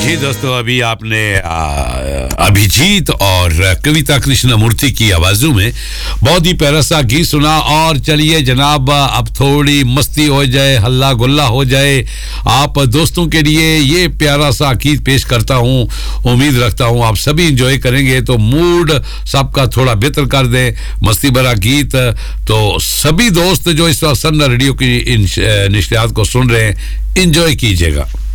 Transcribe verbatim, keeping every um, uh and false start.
जी दोस्तों, अभी आपने अभिजीत और कविता कृष्णमूर्ति की आवाजों में बहुत ही प्यारा सा गीत सुना। और चलिए जनाब, अब थोड़ी मस्ती हो जाए, हल्ला गुल्ला हो जाए। आप दोस्तों के लिए ये प्यारा सा गीत पेश करता हूँ। उम्मीद रखता हूँ आप सभी इंजॉय करेंगे, तो मूड सबका थोड़ा बेहतर कर दें। मस्ती भरा गीत तो सभी दोस्त जो इस वक्त सन रेडियो की इन निश्चित को सुन रहे हैं, इंजॉय कीजिएगा।